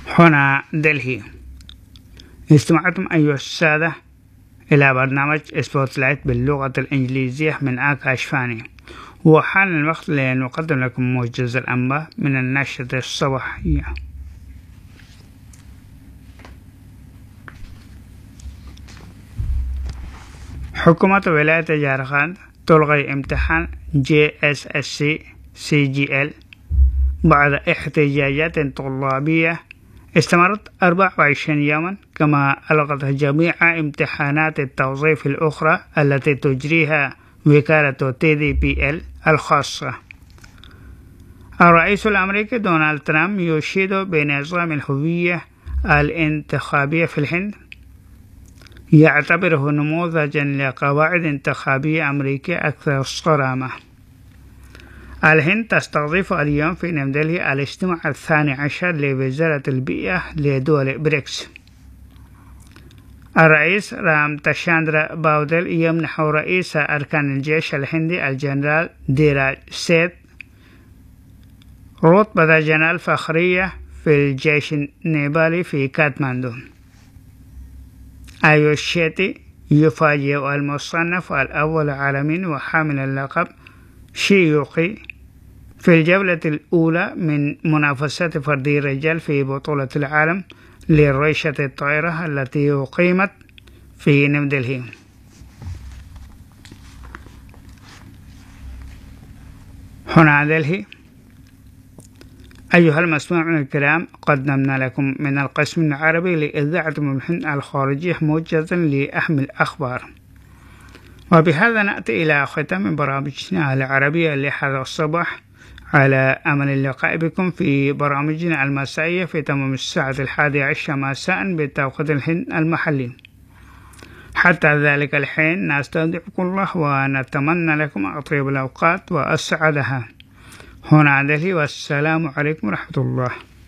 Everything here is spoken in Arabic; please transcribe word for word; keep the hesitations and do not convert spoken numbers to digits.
هنا دلهي. استمعتم أيها السادة إلى برنامج سبوتلايت باللغة الإنجليزية من آكاش فاني، وحان الوقت لنقدم لكم موجز الأنباء من النشرة الصباحية. حكومة ولاية جارخان تلغي امتحان جي اس اس سي سي جي ال بعد احتجاجات طلابية استمرت أربعة وعشرين يوما، كما ألغت جميع امتحانات التوظيف الأخرى التي تجريها وكالة تي دي بي ال الخاصة. الرئيس الأمريكي دونالد ترامب يشيد بنظام الهوية الانتخابية في الهند، يعتبره نموذجا لقواعد انتخابية أمريكية أكثر صرامة. الهند تستضيف اليوم في نيودلهي الاجتماع الثاني عشر لوزارة البيئة لدول بريكس. الرئيس رام تشاندرا باودل يمنح رئيس أركان الجيش الهندي الجنرال ديراج سيث رتبة جنرال فخرية في الجيش النيبالي في كاتماندو. آيوش شيتي يفاجئ المصنف الأول عالميا وحامل اللقب شيوخي في الجولة الأولى من منافسات فردي الرجال في بطولة العالم لريشة الطائرة التي أقيمت في نيودلهي. هنا دلهي. أيها المستمعون الكرام، قدمنا لكم من القسم العربي لإذاعة الهند الخارجية موجزا لأهم الأخبار، وبهذا نأتي إلى ختام برامجنا العربية لهذا الصباح، على أمل اللقاء بكم في برامجنا المسائية في تمام الساعة الحادية عشر مساء بتوقيت الهند المحلي. حتى ذلك الحين نستودعكم الله ونتمنى لكم أطيب الأوقات وأسعدها. هنا دلهي، والسلام عليكم ورحمة الله.